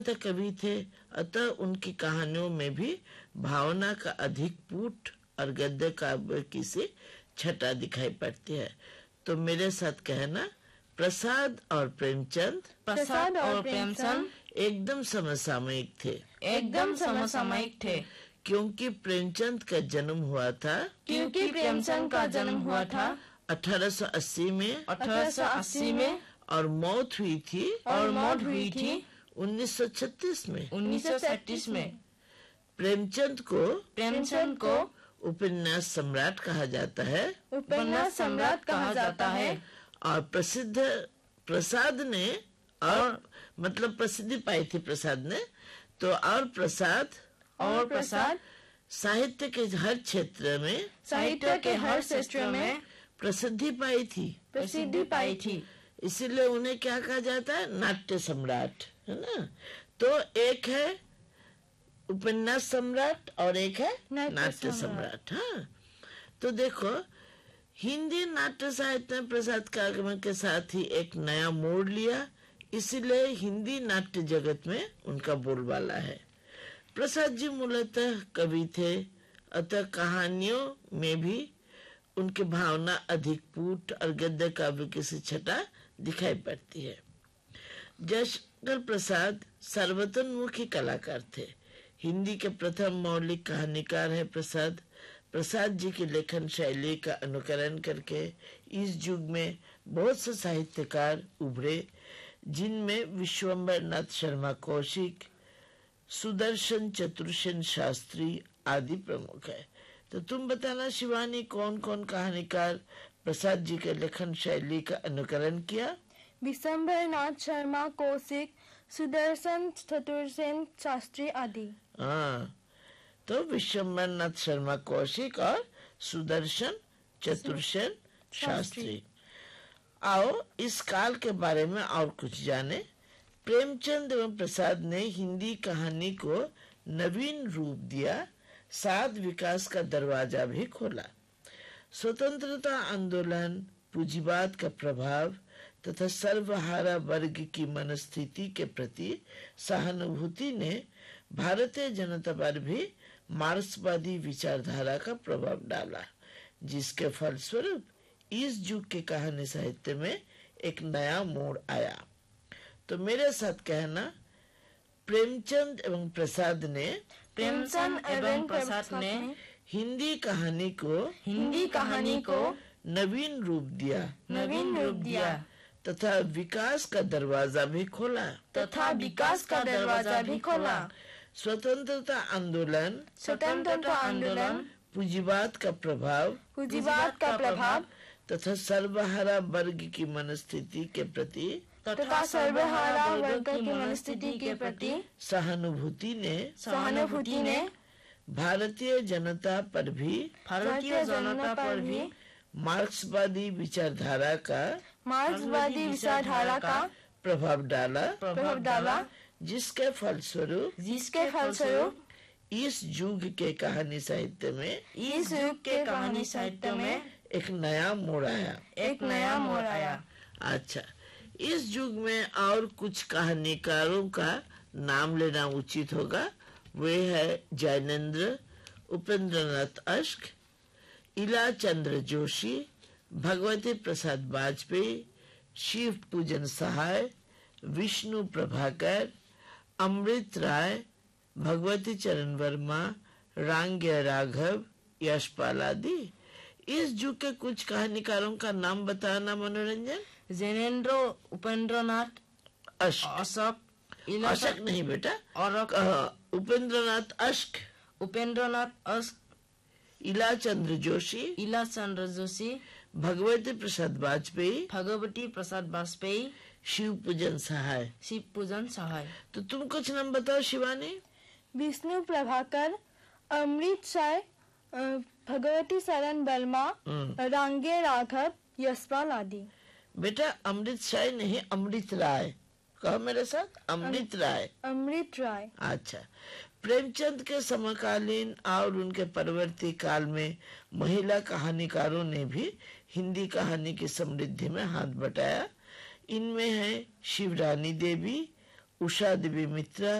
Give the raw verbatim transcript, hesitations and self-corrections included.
तो कवि थे, अतः उनकी कहानियों में भी भावना का अधिक पुट और गद्य काव्य की सी छटा दिखाई पड़ती है। तो मेरे साथ कहना, प्रसाद और प्रेमचंद प्रसाद और प्रेमचंद एकदम समसामयिक थे। एकदम समसामयिक थे क्योंकि प्रेमचंद का जन्म हुआ था क्योंकि प्रेमचंद का जन्म हुआ था अठारह सौ अस्सी में अठारह सौ अस्सी में और मौत हुई थी और मौत हुई थी उन्नीस सौ छत्तीस में। उन्नीस सौ छत्तीस में। प्रेमचंद को प्रेमचंद को उपन्यास सम्राट कहा जाता है उपन्यास सम्राट कहा जाता है और प्रसिद्ध प्रसाद ने और मतलब प्रसिद्धि पाई थी प्रसाद ने, तो और प्रसाद और प्रसाद साहित्य के हर क्षेत्र में साहित्य के हर क्षेत्र में प्रसिद्धि पाई थी प्रसिद्धि पाई थी। इसीलिए उन्हें क्या कहा जाता है, नाट्य सम्राट, है ना। तो एक है उपन्यास सम्राट और एक है नाट्य सम्राट। हाँ, तो देखो हिंदी नाट्य साहित्य में प्रसाद के आगमन के साथ ही एक नया मोड़ लिया, इसीलिए हिंदी नाट्य जगत में उनका बोलबाला है। प्रसाद जी मूलतः कवि थे, अतः कहानियों में भी उनकी भावना अधिक पुट और गद्य काव्य की सी छटा दिखाई पड़ती है। जयशंकर प्रसाद सर्वतोन्मुखी कलाकार थे। हिंदी के प्रथम मौलिक कहानीकार है प्रसाद। प्रसाद जी की लेखन शैली का अनुकरण करके इस युग में बहुत से साहित्यकार उभरे, जिनमें विश्वम्बर नाथ शर्मा कौशिक, सुदर्शन चतुर्सेन शास्त्री आदि प्रमुख है। तो तुम बताना शिवानी, कौन कौन कहानीकार प्रसाद जी के लेखन शैली का अनुकरण किया? विश्वम्बर नाथ शर्मा कौशिक, सुदर्शन चतुर्सेन शास्त्री आदि। हाँ, तो विश्वम्बर नाथ शर्मा कौशिक और सुदर्शन चतुर्सेन शास्त्री। आओ इस काल के बारे में और कुछ जाने। प्रेमचंद एवं प्रसाद ने हिंदी कहानी को नवीन रूप दिया, साथ विकास का दरवाजा भी खोला। स्वतंत्रता आंदोलन, पूंजीवाद का प्रभाव तथा सर्वहारा वर्ग की मनस्थिति के प्रति सहानुभूति ने भारतीय जनता पर भी मार्क्सवादी विचारधारा का प्रभाव डाला, जिसके फलस्वरूप इस युग के कहानी साहित्य में एक नया मोड़ आया। तो मेरे साथ कहना, प्रेमचंद एवं प्रसाद ने प्रेमचंद एवं प्रसाद ने हिंदी कहानी को हिंदी कहानी को नवीन रूप दिया नवीन रूप दिया तथा विकास का दरवाजा भी खोला तथा विकास का दरवाजा भी खोला। स्वतंत्रता आंदोलन स्वतंत्रता आंदोलन, पूंजीवाद का प्रभाव पूंजीवाद का प्रभाव तथा सर्वहारा वर्ग की मनस्थिति के प्रति तथा सर्वहारा वर्ग की मनस्थिति के प्रति सहानुभूति ने सहानुभूति ने भारतीय जनता पर भी भारतीय जनता पर भी मार्क्सवादी विचारधारा का मार्क्सवादी विचारधारा का प्रभाव डाला प्रभाव डाला, जिसके फलस्वरूप जिसके फलस्वरूप इस युग के कहानी साहित्य में इस युग के कहानी साहित्य में एक नया मोड़ आया एक नया मोड़ आया। अच्छा, इस युग में और कुछ कहानीकारों का नाम लेना उचित होगा। वे है जैनेन्द्र, उपेंद्रनाथ अश्क, इला चंद्र जोशी, भगवती प्रसाद वाजपेयी, शिव पूजन सहाय, विष्णु प्रभाकर, अमृत राय, भगवती चरण वर्मा, रांग्य राघव, यशपाल आदि। इस युग के कुछ कहानीकारों का नाम बताना मनोरंजन। जैनेन्द्र, उपेंद्रनाथ अश्क अशोक, अशक नहीं बेटा, और उपेंद्रनाथ अश्क, उपेंद्रनाथ अश्क, इला चंद्र जोशी, इला चंद्र जोशी, भगवती प्रसाद वाजपेयी, भगवती प्रसाद वाजपेयी, शिव पूजन सहाय। शिव पूजन सहाय। तो तुम कुछ नाम बताओ शिवानी। विष्णु प्रभाकर, अमृत राय, भगवती शरण वर्मा, रांगे राघव, यशपाल आदि। बेटा अमृत शाह नहीं, अमृत राय कहो मेरे साथ, अमृत राय। अमृत राय। अच्छा, प्रेमचंद के समकालीन और उनके परवर्ती काल में महिला कहानीकारों ने भी हिंदी कहानी की समृद्धि में हाथ बटाया। इनमें है शिवरानी देवी, उषा देवी मित्रा,